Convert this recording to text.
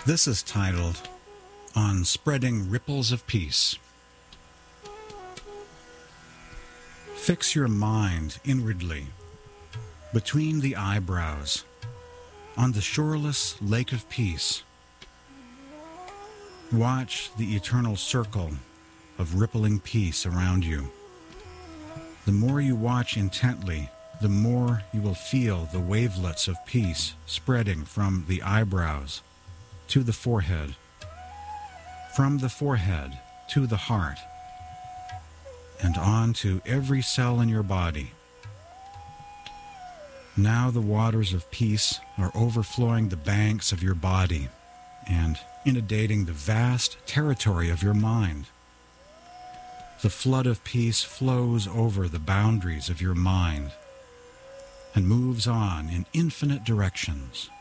This is titled, On Spreading Ripples of Peace. Fix your mind inwardly, between the eyebrows, on the shoreless lake of peace. Watch the eternal circle of rippling peace around you. The more you watch intently, the more you will feel the wavelets of peace spreading from the eyebrows to the forehead, from the forehead to the heart, and on to every cell in your body. Now the waters of peace are overflowing the banks of your body and inundating the vast territory of your mind. The flood of peace flows over the boundaries of your mind and moves on in infinite directions.